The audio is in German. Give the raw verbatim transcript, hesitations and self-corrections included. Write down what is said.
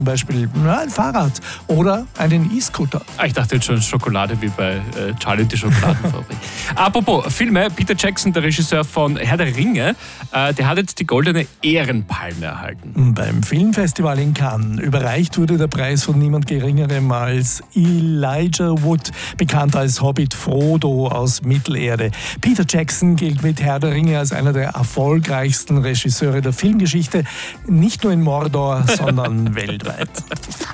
Zum Beispiel na, ein Fahrrad oder einen E-Scooter. Ah, ich dachte jetzt schon Schokolade wie bei äh, Charlie und die Schokoladenfabrik. Apropos Filme, Peter Jackson, der Regisseur von Herr der Ringe, äh, der hat jetzt die Goldene Ehrenpalme erhalten. Beim Filmfestival in Cannes überreicht wurde der Preis von niemand Geringerem als Elijah Wood, bekannt als Hobbit Frodo aus Mittelerde. Peter Jackson gilt mit Herr der Ringe als einer der erfolgreichsten Regisseure der Filmgeschichte, nicht nur in Mordor, sondern weltweit.